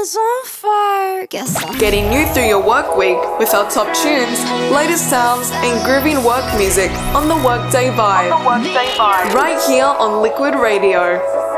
is on fire. Guess I'm Getting you through your work week with our top tunes, latest sounds, and grooving work music on the Workday Vibe. Right here on Liquid Radio.